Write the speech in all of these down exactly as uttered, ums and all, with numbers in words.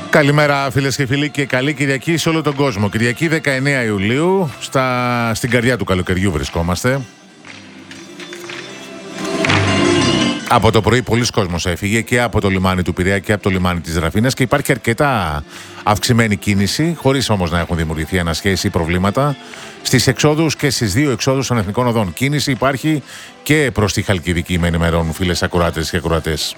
Καλημέρα φίλες και φίλοι και καλή Κυριακή σε όλο τον κόσμο. Κυριακή δεκαεννέα Ιουλίου, στα... στην καρδιά του καλοκαιριού βρισκόμαστε. Από το πρωί πολλοί κόσμος έφυγε και από το λιμάνι του Πειραιά και από το λιμάνι της Ραφίνας και υπάρχει αρκετά αυξημένη κίνηση, χωρίς όμως να έχουν δημιουργηθεί ανασχέσεις ή προβλήματα στις εξόδους και στις δύο εξόδους των εθνικών οδών. Κίνηση υπάρχει και προς τη Χαλκιδική, με ενημερώνουν φίλες ακροάτες και ακροατές.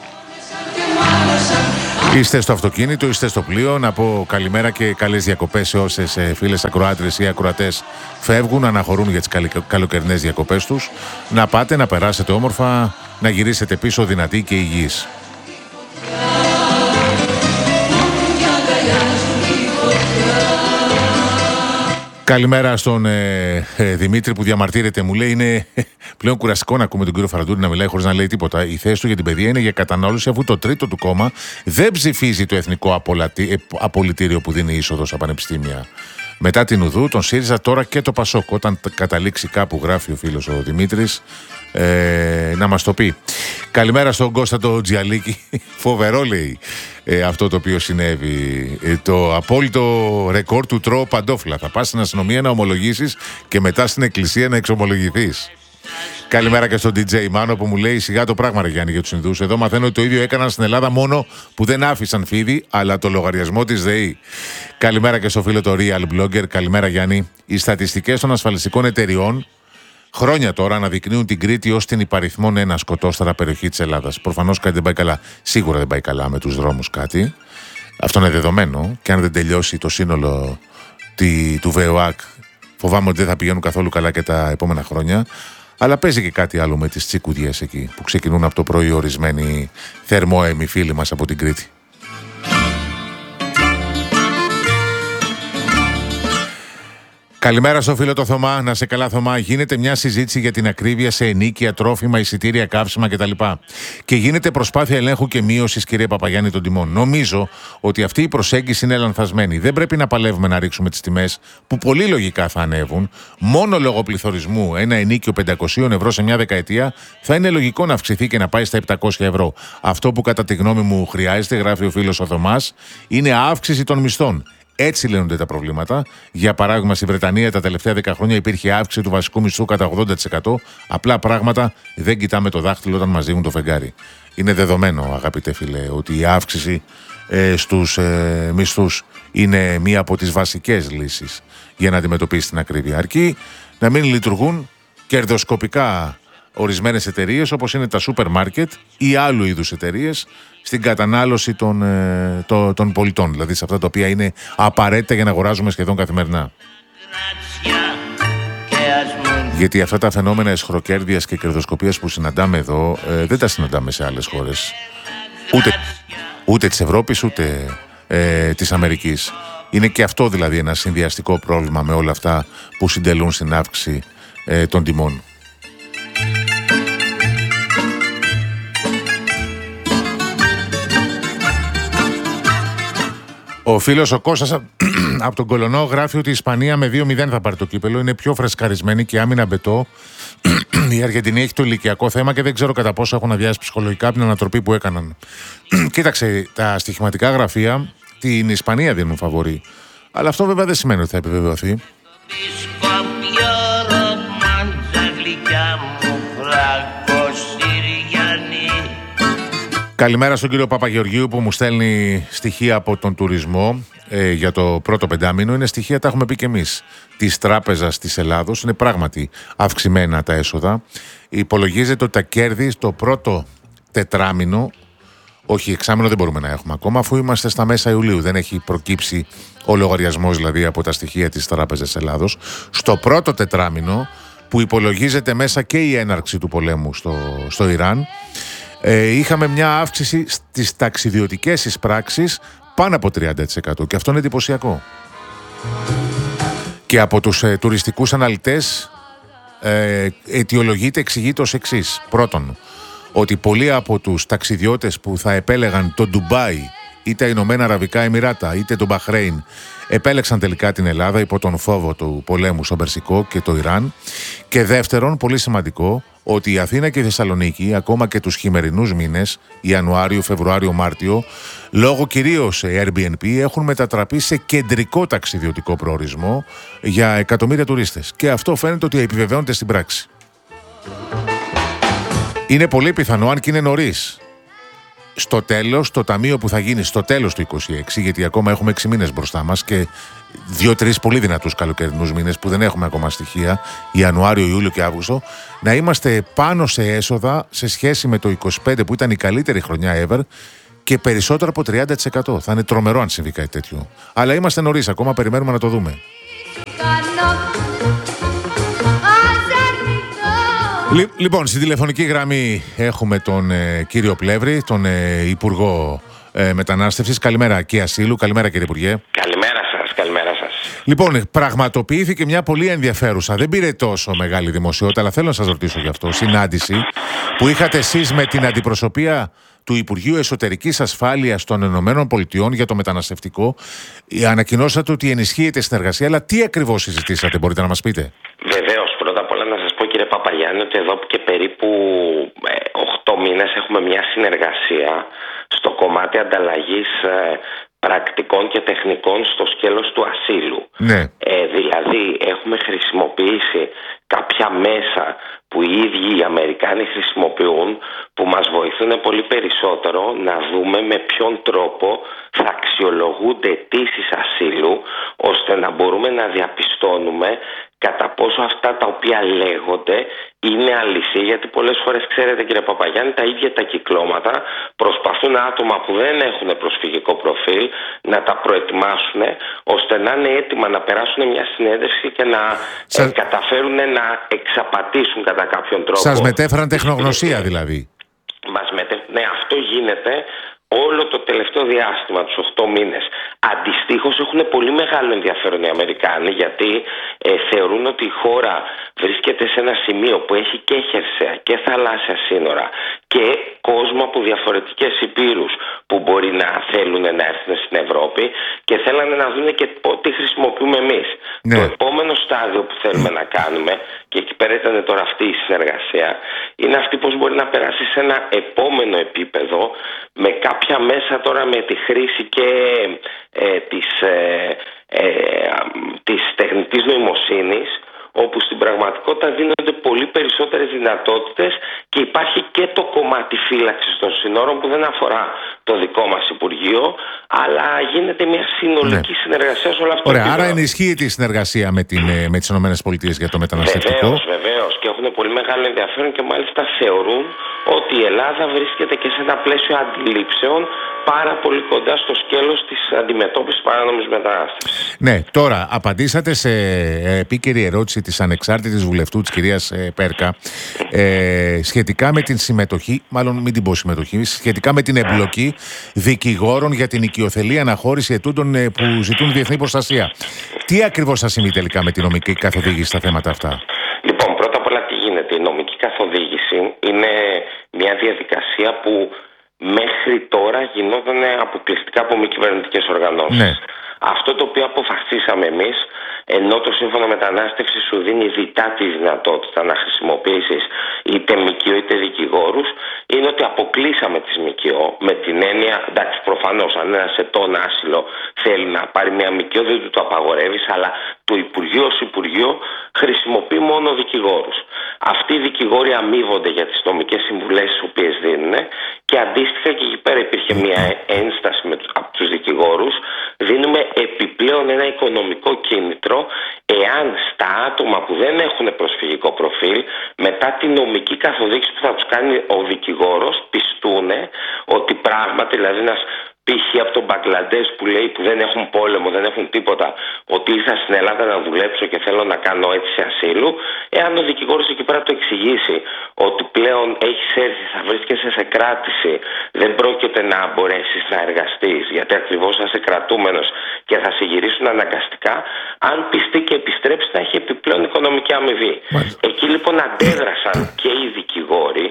Είστε στο αυτοκίνητο, είστε στο πλοίο, να πω καλημέρα και καλές διακοπές σε όσες φίλες ακροάτρες ή ακροατές φεύγουν, αναχωρούν για τις καλοκαιρινές διακοπές τους. Να πάτε, να περάσετε όμορφα, να γυρίσετε πίσω δυνατοί και υγιείς. Καλημέρα στον ε, ε, Δημήτρη που διαμαρτύρεται. Μου λέει είναι πλέον κουραστικό να ακούμε τον κύριο Φαραντούρη να μιλάει χωρίς να λέει τίποτα. Η θέση του για την παιδεία είναι για κατανάλωση, αφού το τρίτο του κόμμα δεν ψηφίζει το εθνικό απολατι... ε, απολυτήριο που δίνει είσοδο στα πανεπιστήμια. Μετά την Ουδού, τον ΣΥΡΙΖΑ, τώρα και το ΠΑΣΟΚ. Όταν καταλήξει κάπου, γράφει ο φίλος ο Δημήτρης, ε, να μας το πει. Καλημέρα στον Κώστα το Τζιαλίκη. Φοβερό λέει ε, αυτό το οποίο συνέβη. Ε, το απόλυτο ρεκόρ του τρώω παντόφλα. Θα πας στην αστυνομία να ομολογήσεις και μετά στην εκκλησία να εξομολογηθείς. Καλημέρα και στον ντι τζέι Μάνο που μου λέει σιγά το πράγμα ρε Γιάννη για τους Ινδούς. Εδώ μαθαίνω ότι το ίδιο έκαναν στην Ελλάδα, μόνο που δεν άφησαν φίδι, αλλά το λογαριασμό της ΔΕΗ. Καλημέρα και στο φίλο το Real Blogger. Καλημέρα Γιάννη. Οι στατιστικές των ασφαλιστικών εταιριών χρόνια τώρα αναδεικνύουν την Κρήτη ως την υπαριθμόν ένα σκοτώστερα περιοχή της Ελλάδας. Προφανώς κάτι δεν πάει καλά. Σίγουρα δεν πάει καλά με τους δρόμους κάτι. Αυτό είναι δεδομένο. Και αν δεν τελειώσει το σύνολο τη, του ΒΕΟΑΚ, φοβάμαι ότι δεν θα πηγαίνουν καθόλου καλά και τα επόμενα χρόνια. Αλλά παίζει και κάτι άλλο με τις τσικουδιές εκεί που ξεκινούν από το πρωί ορισμένοι θερμόαιμοι φίλοι μας από την Κρήτη. Καλημέρα στο φίλο το Θωμά. Να σε καλά, Θωμά. Γίνεται μια συζήτηση για την ακρίβεια σε ενίκια, τρόφιμα, εισιτήρια, καύσιμα κτλ. Και γίνεται προσπάθεια ελέγχου και μείωσης, κύριε Παπαγιάννη, των τιμών. Νομίζω ότι αυτή η προσέγγιση είναι λανθασμένη. Δεν πρέπει να παλεύουμε να ρίξουμε τις τιμές που πολύ λογικά θα ανέβουν. Μόνο λόγω πληθωρισμού ένα ενίκιο πεντακόσια ευρώ σε μια δεκαετία θα είναι λογικό να αυξηθεί και να πάει στα επτακόσια ευρώ. Αυτό που κατά τη γνώμη μου χρειάζεται, γράφει ο φίλος ο Θωμάς, είναι αύξηση των μισθών. Έτσι λύνονται τα προβλήματα. Για παράδειγμα, στη Βρετανία τα τελευταία δέκα χρόνια υπήρχε αύξηση του βασικού μισθού κατά ογδόντα τοις εκατό. Απλά πράγματα δεν κοιτάμε το δάχτυλο όταν μας δίνουν το φεγγάρι. Είναι δεδομένο, αγαπητέ φίλε, ότι η αύξηση ε, στους ε, μισθούς είναι μία από τις βασικές λύσεις για να αντιμετωπίσει την ακρίβεια. Αρκεί να μην λειτουργούν κερδοσκοπικά ορισμένες εταιρείες όπως είναι τα σούπερ μάρκετ ή άλλου είδους εταιρείες στην κατανάλωση των, ε, το, των πολιτών, δηλαδή σε αυτά τα οποία είναι απαραίτητα για να αγοράζουμε σχεδόν καθημερινά. Γιατί αυτά τα φαινόμενα εσχροκέρδειας και κερδοσκοπίας που συναντάμε εδώ ε, δεν τα συναντάμε σε άλλες χώρες. Ούτε, ούτε της Ευρώπης ούτε ε, της Αμερικής. Είναι και αυτό δηλαδή ένα συνδυαστικό πρόβλημα με όλα αυτά που συντελούν στην αύξηση ε, των τιμών. Ο φίλος ο Κώστας από τον Κολονό γράφει ότι η Ισπανία με δύο μηδέν θα πάρει το κύπελο. Είναι πιο φρεσκαρισμένη και άμυνα μπετό. Η Αργεντινή έχει το ηλικιακό θέμα και δεν ξέρω κατά πόσο έχουν αδειάσει ψυχολογικά από την ανατροπή που έκαναν. Κοίταξε, τα στοιχηματικά γραφεία την Ισπανία δίνουν φαβορί. Αλλά αυτό βέβαια δεν σημαίνει ότι θα επιβεβαιωθεί. Καλημέρα στον κύριο Παπαγεωργίου που μου στέλνει στοιχεία από τον τουρισμό ε, για το πρώτο πεντάμινο. Είναι στοιχεία, τα έχουμε πει και εμείς, της Τράπεζας της Ελλάδος. Είναι πράγματι αυξημένα τα έσοδα. Υπολογίζεται ότι τα κέρδη στο πρώτο τετράμινο, όχι εξάμινο δεν μπορούμε να έχουμε ακόμα, αφού είμαστε στα μέσα Ιουλίου. Δεν έχει προκύψει ο λογαριασμός δηλαδή από τα στοιχεία της Τράπεζας της Ελλάδος. Στο πρώτο τετράμινο, που υπολογίζεται μέσα και η έναρξη του πολέμου στο, στο Ιράν, Ε, είχαμε μια αύξηση στις ταξιδιωτικές εισπράξεις πάνω από τριάντα τοις εκατό και αυτό είναι εντυπωσιακό. Και από τους ε, τουριστικούς αναλυτές ε, αιτιολογείται, εξηγείται ως εξής. Πρώτον, ότι πολλοί από τους ταξιδιώτες που θα επέλεγαν το Ντουμπάι είτε τα Ηνωμένα Αραβικά Εμιράτα, είτε το Μπαχρέιν επέλεξαν τελικά την Ελλάδα υπό τον φόβο του πολέμου στο Περσικό και το Ιράν. Και δεύτερον, πολύ σημαντικό, ότι η Αθήνα και η Θεσσαλονίκη, ακόμα και τους χειμερινούς μήνες, Ιανουάριο, Φεβρουάριο, Μάρτιο, λόγω κυρίως Airbnb, έχουν μετατραπεί σε κεντρικό ταξιδιωτικό προορισμό για εκατομμύρια τουρίστες. Και αυτό φαίνεται ότι επιβεβαιώνεται στην πράξη. Είναι πολύ πιθανό, αν και είναι νωρίς, στο τέλος, το ταμείο που θα γίνει στο τέλος του είκοσι έξι, γιατί ακόμα έχουμε έξι μήνες μπροστά μας και δύο-τρεις πολύ δυνατούς καλοκαιρινούς μήνες που δεν έχουμε ακόμα στοιχεία, Ιανουάριο, Ιούλιο και Αύγουστο, να είμαστε πάνω σε έσοδα σε σχέση με το είκοσι πέντε που ήταν η καλύτερη χρονιά ever και περισσότερο από τριάντα τοις εκατό. Θα είναι τρομερό αν συμβεί κάτι τέτοιο. Αλλά είμαστε νωρίς, ακόμα περιμένουμε να το δούμε. Λοιπόν, στη τηλεφωνική γραμμή έχουμε τον ε, κύριο Πλεύρη, τον ε, Υπουργό ε, Μετανάστευσης. Καλημέρα και Ασύλου. Καλημέρα κύριε Υπουργέ. Καλημέρα σας, καλημέρα σας. Λοιπόν, πραγματοποιήθηκε μια πολύ ενδιαφέρουσα, δεν πήρε τόσο μεγάλη δημοσιότητα, αλλά θέλω να σας ρωτήσω γι' αυτό, συνάντηση που είχατε εσείς με την αντιπροσωπεία του Υπουργείου Εσωτερικής Ασφάλειας των Ηνωμένων Πολιτειών για το μεταναστευτικό. Ανακοινώσατε ότι ενισχύεται συνεργασία, αλλά τι ακριβώς συζητήσατε, μπορείτε να μας πείτε? Βεβαίως, πρώτα απ' όλα να σας πω κύριε Παπαγιάννη ότι εδώ και περίπου οκτώ μήνες έχουμε μια συνεργασία στο κομμάτι ανταλλαγής ε, πρακτικών και τεχνικών στο σκέλος του ασύλου. Ναι. Ε, δηλαδή έχουμε χρησιμοποιήσει κάποια μέσα που οι ίδιοι οι Αμερικάνοι χρησιμοποιούν, που μας βοηθούν πολύ περισσότερο να δούμε με ποιον τρόπο θα αξιολογούνται αιτήσεις ασύλου, ώστε να μπορούμε να διαπιστώνουμε κατά πόσο αυτά τα οποία λέγονται είναι αλήθεια. Γιατί πολλές φορές, ξέρετε κύριε Παπαγιάννη, τα ίδια τα κυκλώματα προσπαθούν άτομα που δεν έχουν προσφυγικό προφίλ να τα προετοιμάσουν ώστε να είναι έτοιμα να περάσουν μια συνέντευξη και να Σα... ε, καταφέρουν να εξαπατήσουν κατά κάποιον τρόπο. Σας μετέφεραν τεχνογνωσία δηλαδή? Μας μετέ... Ναι, αυτό γίνεται όλο το τελευταίο διάστημα, τους οκτώ μήνες. Αντιστοίχως έχουν πολύ μεγάλο ενδιαφέρον οι Αμερικάνοι, γιατί ε, θεωρούν ότι η χώρα βρίσκεται σε ένα σημείο που έχει και χερσαία και θαλάσσια σύνορα και κόσμο από διαφορετικές υπήρους που μπορεί να θέλουν να έρθουν στην Ευρώπη και θέλανε να δουν και τι χρησιμοποιούμε εμείς. Ναι. Το επόμενο στάδιο που θέλουμε να κάνουμε, και εκεί πέρα ήταν τώρα αυτή η συνεργασία, είναι αυτή πώς μπορεί να περάσει σε ένα επόμενο επίπεδο με κάποια μέσα τώρα, με τη χρήση και ε, της, ε, ε, της τεχνητής νοημοσύνης, όπου στην πραγματικότητα δίνονται πολύ περισσότερες δυνατότητες και υπάρχει και το κομμάτι φύλαξης των συνόρων που δεν αφορά το δικό μας Υπουργείο, αλλά γίνεται μια συνολική ναι. συνεργασία σε όλα αυτά. Ωραία, άρα ενισχύεται η συνεργασία με, την, με τις ΗΠΑ για το μεταναστευτικό. Βεβαίως, βεβαίως, και έχουν πολύ μεγάλο ενδιαφέρον και μάλιστα θεωρούν ότι η Ελλάδα βρίσκεται και σε ένα πλαίσιο αντιλήψεων πάρα πολύ κοντά στο σκέλος της αντιμετώπισης παράνομης μετανάστευσης. Ναι, τώρα απαντήσατε σε επίκαιρη ερώτηση της ανεξάρτητης βουλευτού της κυρίας Πέρκα ε, σχετικά με την συμμετοχή, μάλλον μην την πω συμμετοχή, σχετικά με την εμπλοκή δικηγόρων για την οικειοθελή αναχώρηση ετούντων ε, που ζητούν διεθνή προστασία. Τι ακριβώς θα συμβεί τελικά με την νομική καθοδήγηση στα θέματα αυτά? Λοιπόν, πρώτα απ' όλα τι γίνεται? Η νομική καθοδήγηση είναι μια διαδικασία που μέχρι τώρα γινόταν αποκλειστικά από μη κυβερνητικές οργανώσεις. Ναι. Αυτό το οποίο αποφασίσαμε εμείς, ενώ το Σύμφωνο Μετανάστευσης σου δίνει διτά τη δυνατότητα να χρησιμοποιήσεις είτε ΜΚΟ είτε δικηγόρους, είναι ότι αποκλείσαμε τις ΜΚΟ με την έννοια, εντάξει, προφανώς αν ένας ετών άσυλο θέλει να πάρει μια ΜΚΟ δεν του το απαγορεύεις, αλλά το Υπουργείο ως Υπουργείο χρησιμοποιεί μόνο δικηγόρους. Αυτοί οι δικηγόροι αμείβονται για τις νομικές συμβουλές τις οποίες δίνουν και αντίστοιχα και εκεί πέρα υπήρχε μια ένσταση με, από τους δικηγόρους. Δίνουμε επιπλέον ένα οικονομικό κίνητρο εάν στα άτομα που δεν έχουν προσφυγικό προφίλ, μετά τη νομική καθοδήγηση που θα τους κάνει ο δικηγόρος, πιστούν ότι πράγματι, δηλαδή ένας π.χ. από τον Μπαγκλαντές που λέει που δεν έχουν πόλεμο, δεν έχουν τίποτα, ότι ήρθα στην Ελλάδα να δουλέψω και θέλω να κάνω αίτηση ασύλου, εάν ο δικηγόρος εκεί πέρα το εξηγήσει ότι πλέον έχεις έρθει, θα βρίσκεσαι σε κράτηση, δεν πρόκειται να μπορέσεις να εργαστείς γιατί ακριβώς θα είσαι κρατούμενος και θα σε γυρίσουν αναγκαστικά, αν πιστεί και επιστρέψει να έχει επιπλέον οικονομική αμοιβή. Μάλιστα. Εκεί λοιπόν αντέδρασαν και οι δικηγόροι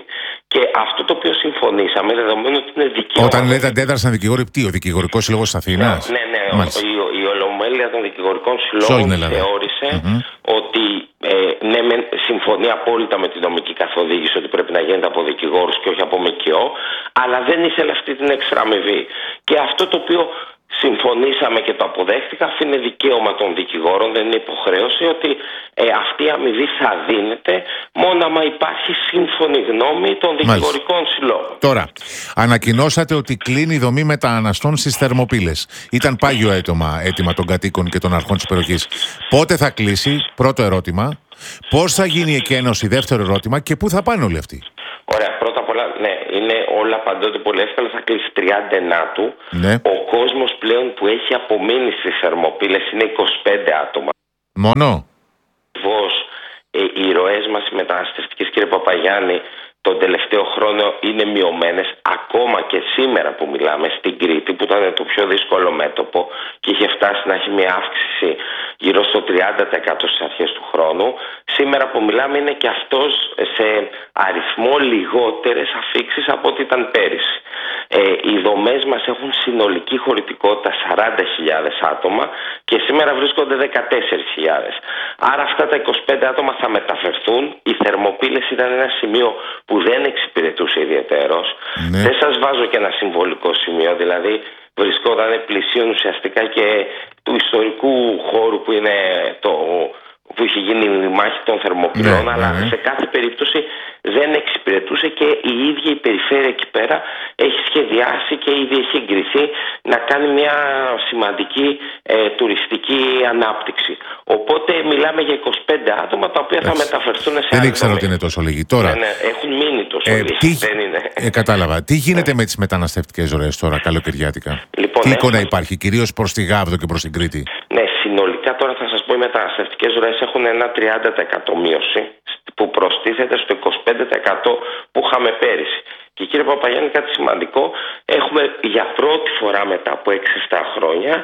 Και αυτό το οποίο συμφωνήσαμε, δεδομένου ότι είναι δικαίωμα. Όταν λέτε αντέδρασαν δικηγόροι, τι, ο Δικηγορικός Σύλλογος της Αθήνας? Ναι, ναι, ναι. Η, η Ολομέλεια των Δικηγορικών Συλλόγων θεώρησε mm-hmm. ότι ε, ναι, με, συμφωνεί απόλυτα με την νομική καθοδήγηση ότι πρέπει να γίνεται από δικηγόρους και όχι από ΜΚΟ, αλλά δεν ήθελε αυτή την έξτρα αμοιβή. Και αυτό το οποίο συμφωνήσαμε και το αποδέχτηκα, αφού είναι δικαίωμα των δικηγόρων, δεν είναι υποχρέωση, ότι ε, αυτή η αμοιβή θα δίνεται μόνο άμα υπάρχει σύμφωνη γνώμη των δικηγορικών Μάλιστα. συλλόγων. Τώρα, ανακοινώσατε ότι κλείνει η δομή μεταναστών στις Θερμοπύλες. Ήταν πάγιο αίτημα, αίτημα των κατοίκων και των αρχών της περιοχής. Πότε θα κλείσει, πρώτο ερώτημα. Πώς θα γίνει η εκένωση, δεύτερο ερώτημα, και πού θα πάνε όλοι αυτοί? Ωραία, πρώτα απ' όλα, ναι, είναι όλα παντότε πολύ εύκολα. Θα κλείσει τριάντα ενάτου. Ναι. Ο κόσμος πλέον που έχει απομείνει στις Θερμοπύλες είναι είκοσι πέντε άτομα. Μόνο? Ακριβώς, ε, οι ροές μας οι μεταναστευτικές, κύριε Παπαγιάννη, τον τελευταίο χρόνο είναι μειωμένες. Ακόμα και σήμερα που μιλάμε στην Κρήτη, που ήταν το πιο δύσκολο μέτωπο και είχε φτάσει να έχει μια αύξηση γύρω στο τριάντα τοις εκατό στις αρχές του χρόνου, σήμερα που μιλάμε είναι και αυτός σε αριθμό λιγότερες αφήξεις από ό,τι ήταν πέρυσι. Ε, οι δομές μας έχουν συνολική χωρητικότητα σαράντα χιλιάδες άτομα και σήμερα βρίσκονται δεκατέσσερις χιλιάδες. Άρα αυτά τα είκοσι πέντε άτομα θα μεταφερθούν. Οι Θερμοπύλες ήταν ένα σημείο που δεν εξυπηρετούσε ιδιαιτέρως. Ναι. Δεν σας βάζω και ένα συμβολικό σημείο, δηλαδή βρισκόταν πλησίον ουσιαστικά και του ιστορικού χώρου που είναι το... που είχε γίνει η μάχη των Θερμοπυλών, ναι, αλλά ναι. σε κάθε περίπτωση δεν εξυπηρετούσε και η ίδια η περιφέρεια εκεί πέρα έχει σχεδιάσει και ήδη έχει εγκριθεί να κάνει μια σημαντική ε, τουριστική ανάπτυξη. Οπότε μιλάμε για είκοσι πέντε άτομα τα οποία Έτσι. θα μεταφερθούν σε Δεν ήξερα ότι είναι τόσο λίγοι. Τώρα, ναι, ναι, έχουν μείνει τόσο ε, λίγοι. Τι... Δεν είναι. Ε, κατάλαβα. Τι γίνεται με τις μεταναστευτικές ροές τώρα, καλοκαιριάτικα? Λοιπόν, τι εικόνα έχουμε... υπάρχει, κυρίως προς τη Γάβδο και προς την Κρήτη? Ναι, συνολικά τώρα θα σας πω, οι μεταναστευτικές ροές έχουν ένα τριάντα τοις εκατό μείωση που προστίθεται στο είκοσι πέντε τοις εκατό που είχαμε πέρυσι. Και κύριε Παπαγιάννη, κάτι σημαντικό, έχουμε για πρώτη φορά μετά από έξι επτά χρόνια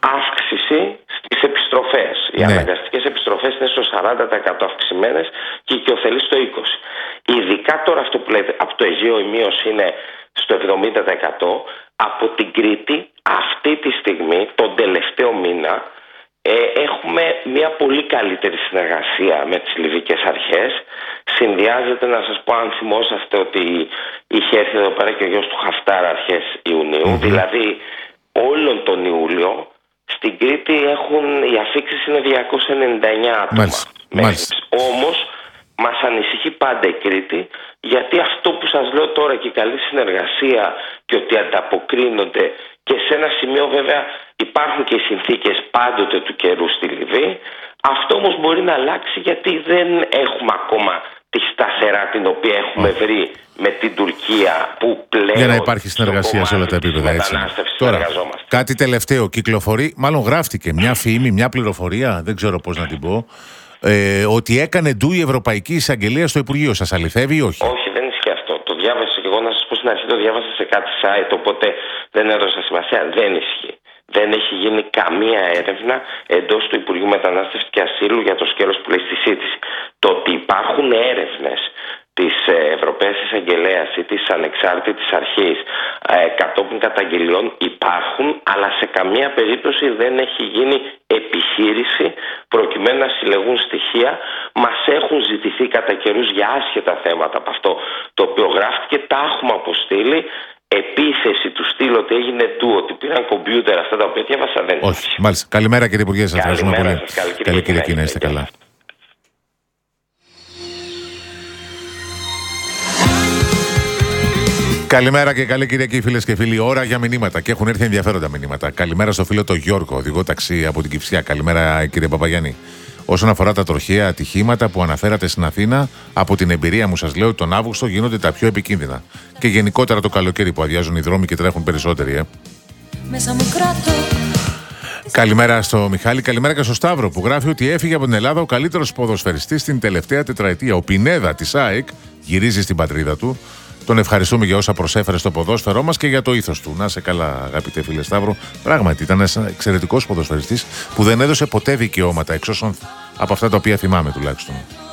αύξηση στις επιστροφές. Οι ναι. αναγκαστικές επιστροφές είναι στο σαράντα τοις εκατό αυξημένες και οι οικειοθελείς στο είκοσι τοις εκατό. Ειδικά τώρα αυτό που λέτε από το Αιγαίο η μείωση είναι στο εβδομήντα τοις εκατό. Από την Κρήτη αυτή τη στιγμή, τον τελευταίο μήνα, Ε, έχουμε μια πολύ καλύτερη συνεργασία με τις λιβικές αρχές. Συνδυάζεται, να σας πω, αν θυμόσαστε, ότι είχε έρθει εδώ πέρα και ο γιος του Χαφτάρ αρχές Ιουνίου. Mm-hmm. Δηλαδή όλον τον Ιούλιο στην Κρήτη έχουν, οι αφήξεις είναι διακόσια ενενήντα εννέα άτομα. Μάλιστα. Όμως μας ανησυχεί πάντα η Κρήτη, γιατί αυτό που σας λέω τώρα και η καλή συνεργασία και ότι ανταποκρίνονται, και σε ένα σημείο βέβαια υπάρχουν και οι συνθήκες πάντοτε του καιρού στη Λιβύη. Αυτό όμως μπορεί να αλλάξει, γιατί δεν έχουμε ακόμα τη σταθερά την οποία έχουμε oh. βρει με την Τουρκία, που πλέον... Για να υπάρχει συνεργασία σε όλα τα επίπεδα, έτσι. Τώρα, κάτι τελευταίο, κυκλοφορεί, μάλλον γράφτηκε μια φήμη, μια πληροφορία, δεν ξέρω πώς να την πω, ε, ότι έκανε ντου η Ευρωπαϊκή Εισαγγελία στο Υπουργείο. Σας αληθεύει ή όχι? Όχι, δεν ισχύει αυτό. Το διάβασα και εγώ, να σας πω στην αρχή, το διάβασα σε κάτι site, οπότε δεν έδωσα σημασία. Δεν ισχύει. Δεν έχει γίνει καμία έρευνα εντός του Υπουργείου Μετανάστευσης και Ασύλου για το σκέλος που λέει στη σύντηση. Το ότι υπάρχουν έρευνες της Ευρωπαίας Εισαγγελέας ή της Ανεξάρτητης Αρχής ε, κατόπιν καταγγελιών υπάρχουν, αλλά σε καμία περίπτωση δεν έχει γίνει επιχείρηση προκειμένου να συλλεγούν στοιχεία. Μας έχουν ζητηθεί κατά καιρούς για άσχετα θέματα από αυτό το οποίο γράφτηκε, τα έχουμε αποστείλει. Επίθεση του στυλ ότι έγινε του, ότι πήραν κομπιούτερ, αυτά τα οποία διάβασα δεν είναι. Όχι, μάλιστα. Καλημέρα κύριε Υπουργέ, σας ευχαριστούμε πολύ. Καλή Κυριακή, να είστε καλά. Καλημέρα και καλή Κυριακή, φίλες και φίλοι. Ώρα για μηνύματα και έχουν έρθει ενδιαφέροντα μηνύματα. Καλημέρα στο φίλο το Γιώργο, οδηγό ταξί από την Κυψιά. Καλημέρα κύριε Παπαγιάννη. Όσον αφορά τα τροχαία ατυχήματα που αναφέρατε στην Αθήνα, από την εμπειρία μου σας λέω ότι τον Αύγουστο γίνονται τα πιο επικίνδυνα. Και γενικότερα το καλοκαίρι που αδειάζουν οι δρόμοι και τρέχουν περισσότεροι, ε. Μέσα μου κράτω. Καλημέρα στο Μιχάλη, καλημέρα και στο Σταύρο που γράφει ότι έφυγε από την Ελλάδα ο καλύτερος ποδοσφαιριστής στην τελευταία τετραετία. Ο Πινέδα της ΑΕΚ γυρίζει στην πατρίδα του. Τον ευχαριστούμε για όσα προσέφερε στο ποδόσφαιρό μας και για το ήθος του. Να σε καλά, αγαπητέ φίλε Σταύρο. Πράγματι, ήταν ένας εξαιρετικός ποδοσφαιριστής που δεν έδωσε ποτέ δικαιώματα, εξ όσων από αυτά τα οποία θυμάμαι τουλάχιστον.